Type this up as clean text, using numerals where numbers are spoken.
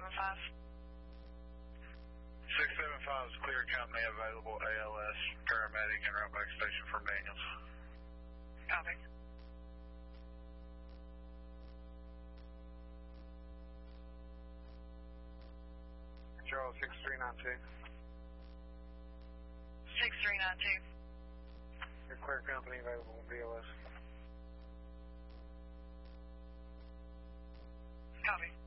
675 is clear, company available, ALS, paramedic, and route back station for Daniels. Copy. Charles, 6392. 6392. Your clear, company available, BLS. Copy.